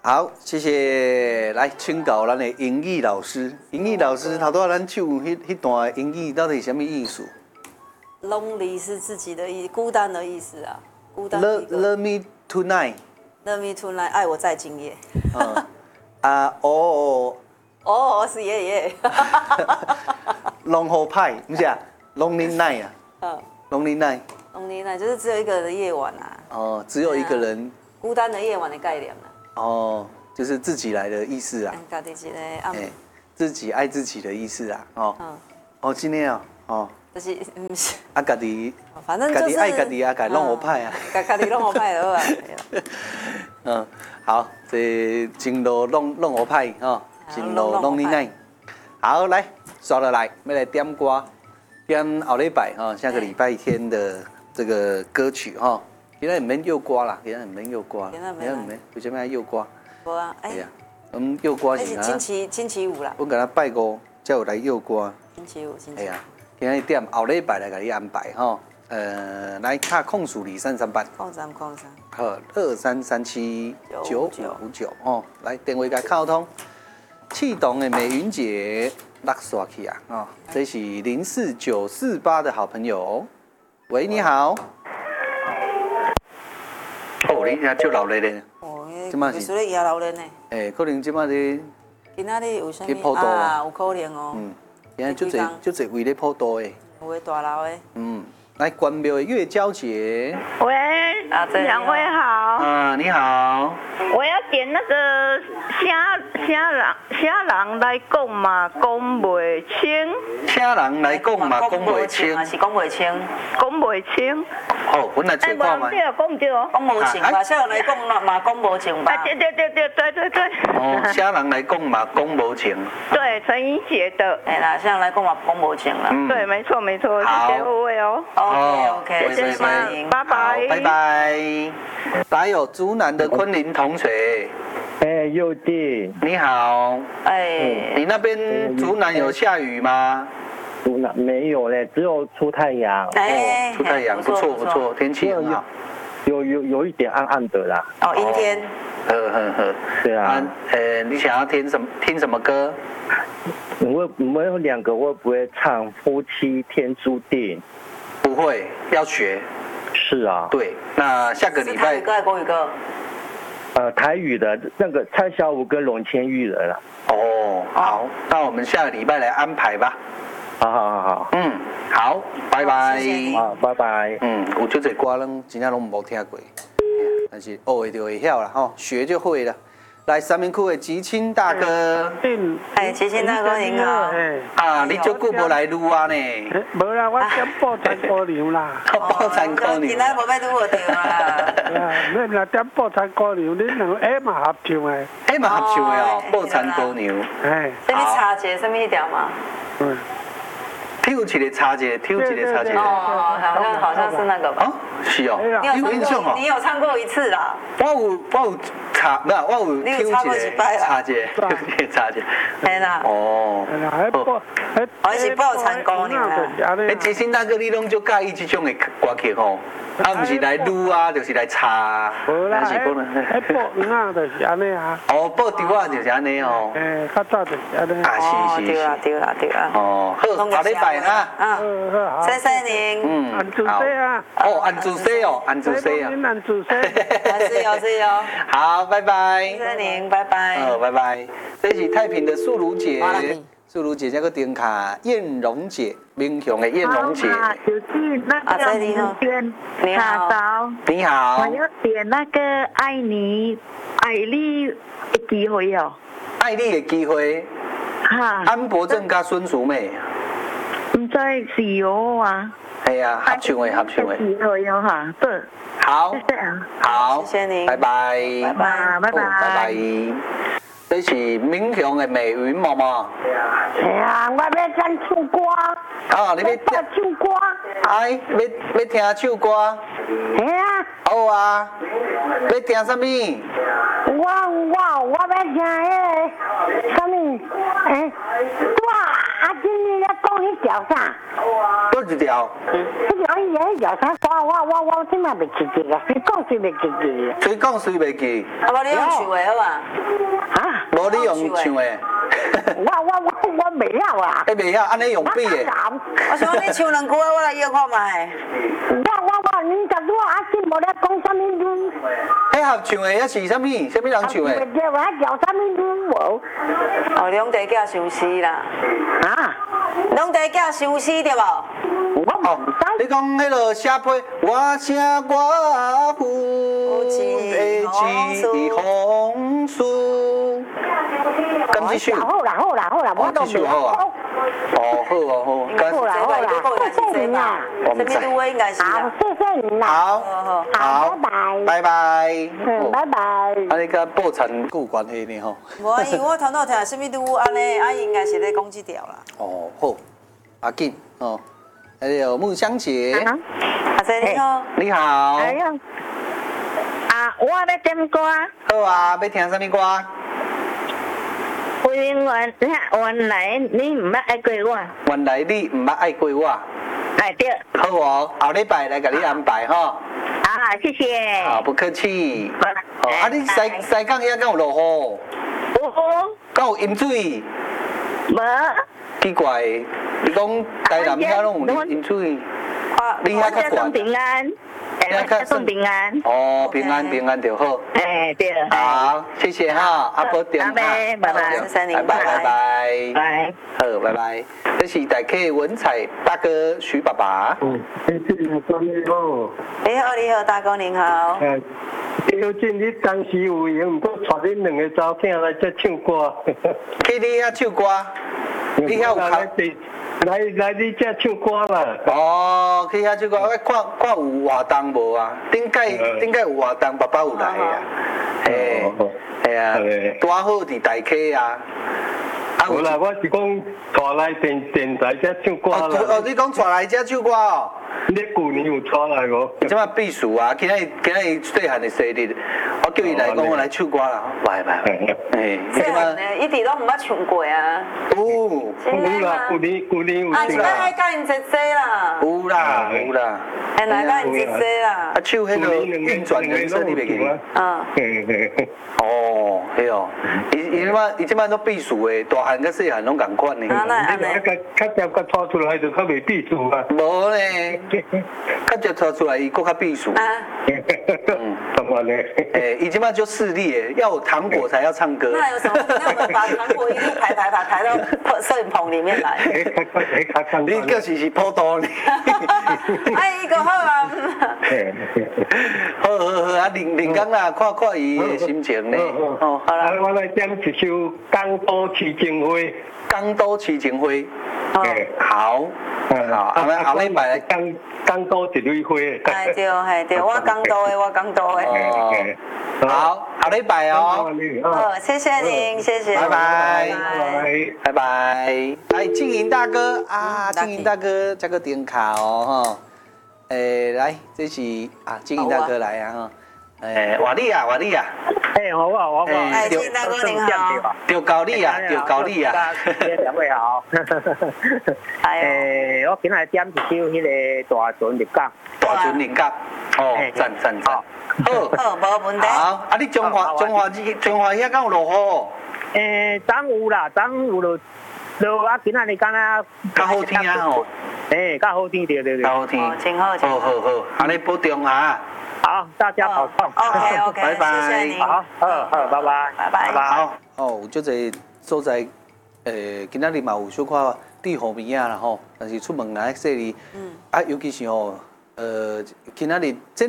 好，谢谢。来，请教咱的英语老师。英语老师，头拄咱唱迄段英语到底是什么意思 ？Lonely 是自己的意，孤单的意思啊。孤单。 Love me tonight。 Love me tonight， 爱我在今夜。哦，是爷爷。 龙虎派不是啊 ，Lonely night 啊。Lonely night。Lonely night 就是只有一个人的夜晚啊。 哦，只有一个人。 孤单的夜晚的概念啊。 哦，就是自己来的意思啊。自己爱自己的意思啊。哦，今天啊， 就是啊，家己， 反正就是家己爱家己啊，家弄我派啊。 家己弄我派的好。好，这进入弄我派哈，进入Lonely night。好，来，刷落来，要来点歌，点后礼拜哈，下个礼拜天的这个歌曲哈。今天唔免诱歌啦，今天唔免诱歌，今天唔免，为什么要诱歌？ 无啊， 哎呀，诱歌是星期五啦。 我给他拜五，才有来诱歌。 星期五。哎呀，今天点后礼拜来给你安排哈。来卡控数2338。 控3。 好，23379559哦，来电话甲沟通。启动的美云姐落刷去啊！哦，这是04948的好朋友。喂，你好。哦，你听就老了呢。 哦，即马是。属于也老了呢。 可能即马咧。 今仔日有啥物啊？有可能哦。 今仔就侪位咧普渡的。 有诶大楼的。 来关庙的月交节。 喂，两位好。 你好。 我要点那个啥人来讲嘛，讲袂清。 啥人来讲嘛，讲袂清。 是讲袂清。 讲袂清。 哦，阮来做看嘛。 讲唔对哦。 讲无清吧，啥人来讲嘛，讲无清吧。 对。 哦，啥人来讲嘛，讲无清。 对，陈怡姐的。 哎啦，啥人来讲嘛，讲无清啦。 对，没错，谢谢各位哦。 OK， 谢谢拜拜。 拜拜。还有竹南的昆凌同学。 佑弟， 你好。你那边竹南有下雨吗？ 竹南没有嘞，只有出太阳。 出太阳，不错，天气很好。 有一点暗暗的啦。 哦，阴天。 对啊。 你想要听什么歌？ 我们有2个，会不会唱《夫妻天注定》？ 不会，要学。 是啊。 对，那下个礼拜。 台语歌还是国语歌？ 台语的那个蔡小武跟龙千玉的啦。 哦，好，那我们下个礼拜来安排吧。 好。 好，拜拜。 好，拜拜。 有这些歌咱真正拢无听过，但是学会就会晓啦，吼，学就会了。来，三明区的吉清大哥。 吉清大哥您好。 你足久无来录啊呢？ 无啦，我点报残姑娘啦。 报残姑娘。 今仔无要拄好着啦。 你若点报残姑娘，恁两个嘛合唱的。 嘛合唱的哦，报残姑娘。 什么插节，什么一条吗？ 跳一个插节。 哦，好像是那个吧。 是哦。 你有唱过一次啦。 我有插，不是我有跳一个插节。 嘿啦。 哦。 我是报残姑娘啦。 吉星大哥，你拢足介意这种的歌曲吼？不是来撸啊，就是来插。 无啦，报那就是安尼啊。 报丢啊，就是安尼哦。 较早就是安尼。 是。 对啦。 好，下礼拜哈。 谢谢您。 安住西啊。 安住西哦。 安住西。 是有。 好，拜拜。 谢谢您，拜拜。 拜拜。这是太平的素如姐。素如姐这个点卡艳蓉姐，民雄的艳蓉姐。 就是那个明天卡嫂。 你好。 我要点那个爱你的机会哦。 爱你的机会。安博正跟孙淑美。 唔知是哦啊。 系啊，合唱的。 机会哦哈，对。 好。好。 谢谢您。 拜拜。 拜拜。 这是民雄的美云妈妈。 系啊，我要唱唱歌。 你要唱歌。 要听唱歌。 系啊。 好啊。要听什么？ 我要听啥物？哇！今日咧讲你调啥？ 多一条， 你讲伊迄调啥歌？我即摆袂记记个，你讲是袂记记。 谁讲谁袂记？ 啊，无你用唱的好吧？ 啊？ 无你用唱的。 我袂晓啊。 你袂晓，安尼用笔的。 我想你唱两句，我来约看卖。 我，你甲我阿姊无咧讲啥物语？ 迄合唱的，迄是啥物？啥物人唱的？ 袂叫我叫啥物语无？ 哦，两地叫相思啦。 啊？ 两地叫相思对无？ 哦，你讲迄落写批，我写我父的一封书。咁这首。 好啦，我都袂好。哦，好哦，好。 好啦，谢谢你啊。 什么都应该是。 好，谢谢你啦。 好， 拜拜。 拜拜。 拜拜。 啊，你甲报产有关系呢吼？ 无啊，因为我头脑听什么都安尼，啊，应该是咧讲这条啦。 哦，好，阿紧哦，还有木香姐。 阿姐你好。 你好。 哎呀，我要点歌。 好啊，要听什么歌？ 原来你唔捌爱过我。 原来你唔捌爱过我。 哎对。 好哦，后礼拜来给你安排哈。 啊，谢谢。 好，不客气。哦，啊，你西港遐敢有落雨？ 有。 敢有淹水？ 无。 奇怪，你讲台南遐拢有淹水？你遐较悬。 平安。送平安。 哦，平安就好。 哎，对。 好，谢谢哈，阿伯电话。 拜拜。 拜。好，拜拜。这是大客文采大哥徐爸爸。 你好，大哥您好。 刘进，你当时有闲，不过带恁两个查囝来这唱歌。 去你遐唱歌？你遐有来你这唱歌啦！ 哦，去遐唱歌，看有活动无啊？顶届有活动，爸爸有来啊。系啊，多好伫大溪啊！ 好啦，我是讲带来电台这唱歌啦。 哦，你讲带来这唱歌哦？ 你旧年有带来无？ 即摆避暑啊，今日细汉的生日，我叫伊来讲，我来唱歌啦，拜。 细汉的一直都唔捌唱过啊。 有啦，旧年有唱。 啊，现在还教因姐姐啦。 有啦。 哎，哪教因姐姐啦？ 啊，唱迄个运转人生，你袂记？哦，迄哦，伊即摆都避暑的，大汉甲细汉拢共款呢。 较接甲拖出来就较袂避暑啊。 无呢，较接拖出来伊搁较避暑。 怎么呢？ 伊即摆就势利的，要有糖果才要唱歌。 那有什么？那我们把糖果一路排到摄影棚里面来。 你就是普通呢。 哎，一个好啊。 好，啊，灵感啦，看伊的心情呢。 好啦，我来点一首《江都痴情花》。 江都痴情花。好。后礼拜来江都一蕊花。 哎对，我江都的。 好，后礼拜哦。 好，谢谢您，谢谢。 拜拜。来，金银大哥啊，金银大哥加个点卡哦哈。来，这是金银大哥来啊哈。瓦力啊。 我。 哎，金银大哥您好。 丢高丽啊。 两位好。我今日点一首迄个大船入港。 哦，赞。好， 无问题。 好，你中华遐敢有落雨？ 昨有啦，昨有落啊，今仔日敢若较好天啊吼。 较好天对。 较好天。 真好。 好，安尼保重啊。 好，大家保重。 OK， 拜拜。 谢谢您。 好，拜拜。 好，有足侪所在，今仔日嘛有小可地雨面啊啦吼，但是出门来说哩，尤其是吼，今仔日这